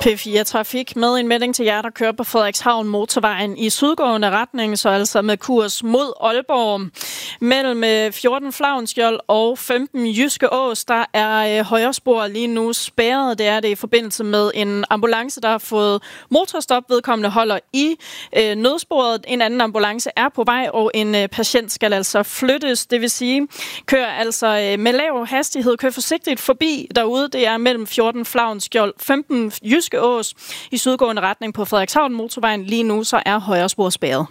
P4 Trafik med en melding til jer, der kører på Frederikshavn motorvejen i sydgående retning, så altså med kurs mod Aalborg. Mellem 14 Flavnskjold og 15 Jyske Ås, der er højrespor lige nu spærret. Det er det i forbindelse med en ambulance, der har fået motorstop. Vedkommende holder i nødsporet. En anden ambulance er på vej, og en patient skal altså flyttes. Det vil sige, kør altså med lav hastighed, kør forsigtigt forbi derude. Det er mellem 14 Flavnskjold, 15 Jyske Ås i sydgående retning på Frederikshavn motorvejen. Lige nu så er højre spor spærret.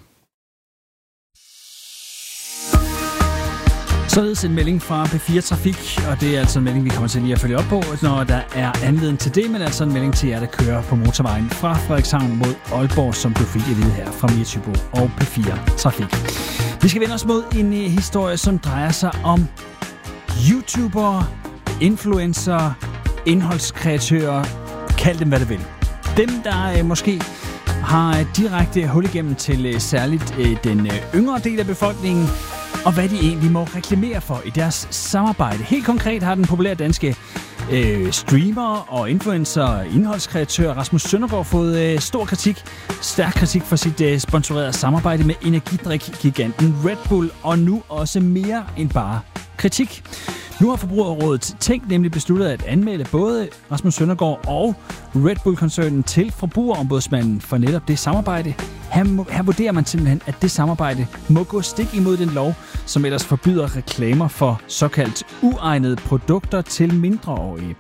Således en melding fra P4 Trafik, og det er altså en melding, vi kommer til lige at følge op på, når der er anledning til det, men altså en melding til jer, der kører på motorvejen fra Frederikshavn mod Aalborg, som du fik at vide her fra Mirtybo og P4 Trafik. Vi skal vende os mod en historie, som drejer sig om YouTubere, influencer, indholdskreatører, kald dem hvad det vil. Dem, der måske har direkte hul igennem til særligt den yngre del af befolkningen, og hvad de egentlig må reklamere for i deres samarbejde. Helt konkret har den populære danske streamer og influencer, indholdskreatør Rasmus Søndergaard fået stor kritik, stærk kritik for sit sponsorerede samarbejde med energidrik-giganten Red Bull, og nu også mere end bare kritik. Nu har Forbrugerrådet Tænk nemlig besluttet at anmelde både Rasmus Søndergaard og Red Bull-koncernen til Forbrugerombudsmanden for netop det samarbejde. Her vurderer man simpelthen, at det samarbejde må gå stik imod den lov, som ellers forbyder reklamer for såkaldt uegnede produkter til mindreårige.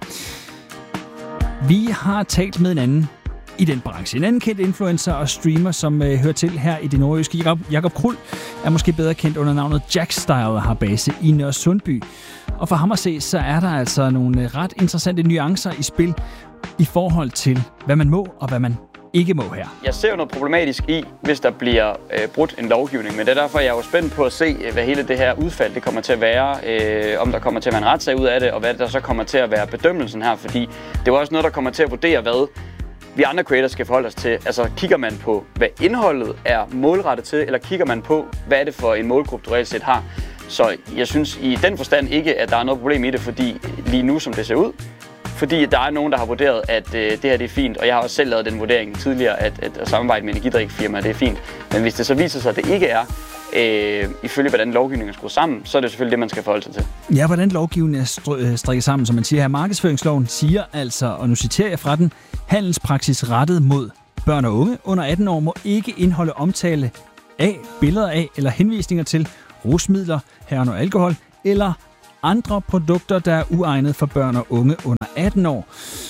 Vi har talt med en anden i den branche. En anden kendt influencer og streamer, som hører til her i det nordjyske. Jakob Krul er måske bedre kendt under navnet Jackstyle og har base i Nørresundby. Og for ham at se, så er der altså nogle ret interessante nuancer i spil i forhold til, hvad man må og hvad man ikke må her. Jeg ser jo noget problematisk i, hvis der bliver brudt en lovgivning, men det er derfor, jeg er jo spændt på at se, hvad hele det her udfald det kommer til at være, om der kommer til at være en retssag ud af det, og hvad der så kommer til at være bedømmelsen her, fordi det er også noget, der kommer til at vurdere, hvad vi andre creators skal forholde os til. Altså, kigger man på, hvad indholdet er målrettet til, eller kigger man på, hvad er det for en målgruppe, du reelt set har. Så jeg synes i den forstand ikke, at der er noget problem i det, fordi lige nu, som det ser ud, fordi der er nogen, der har vurderet, at det her det er fint, og jeg har også selv lavet den vurdering tidligere, at samarbejde med energidrikfirmaer, det er fint. Men hvis det så viser sig, at det ikke er, ifølge hvordan lovgivningen er skruet sammen, så er det selvfølgelig det, man skal forholde sig til. Ja, hvordan lovgivningen er strikket sammen, som man siger her. Markedsføringsloven siger altså, og nu citerer jeg fra den, handelspraksis rettet mod børn og unge under 18 år må ikke indeholde omtale af, billeder af eller henvisninger til rusmidler, herunder alkohol, eller andre produkter, der er uegnet for børn og unge under 18 år.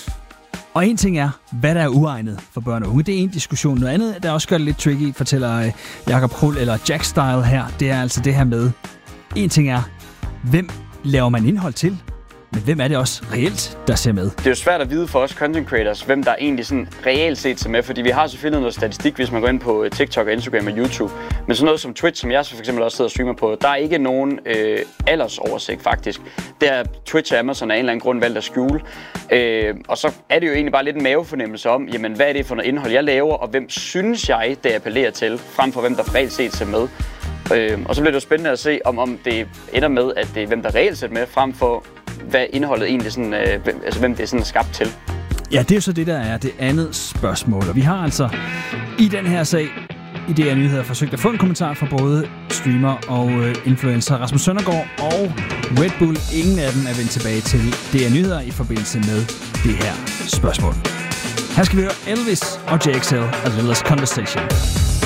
Og en ting er, hvad der er uegnet for børn og unge. Det er en diskussion. Noget andet, der også gør det lidt tricky, fortæller Jakob Krul eller Jackstyle her, det er altså det her med, en ting er, hvem laver man indhold til? Men hvem er det også reelt, der ser med? Det er jo svært at vide for os content creators, hvem der egentlig sådan reelt set ser med, fordi vi har selvfølgelig noget statistik, hvis man går ind på TikTok og Instagram og YouTube. Men sådan noget som Twitch, som jeg så for eksempel også sidder og streamer på, der er ikke nogen aldersoversigt faktisk. Det er Twitch og Amazon af en eller anden grund valgt at skjule. Og så er det jo egentlig bare lidt en mavefornemmelse om, jamen hvad er det for noget indhold, jeg laver, og hvem synes jeg, det appellerer til, frem for hvem der reelt set ser med. Og så bliver det jo spændende at se, om det ender med, at det er hvem der reelt ser med, frem for hvad indholdet egentlig sådan, altså hvem det er sådan skabt til. Ja, det er jo så det, der er det andet spørgsmål. Og vi har altså i den her sag, i DR Nyheder, forsøgt at få en kommentar fra både streamer og influencer Rasmus Søndergaard og Red Bull. Ingen af dem er vendt tilbage til DR Nyheder i forbindelse med det her spørgsmål. Her skal vi høre Elvis og JXL, A Little Conversation.